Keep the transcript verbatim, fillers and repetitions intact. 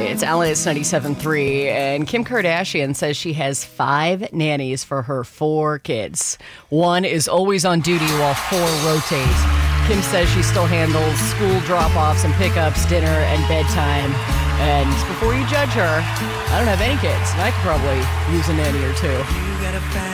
It's Alice ninety-seven point three, and Kim Kardashian says she has five nannies for her four kids. One is always on duty while four rotate. Kim says she still handles school drop-offs and pickups, dinner, and bedtime. And before you judge her, I don't have any kids, and I could probably use a nanny or two.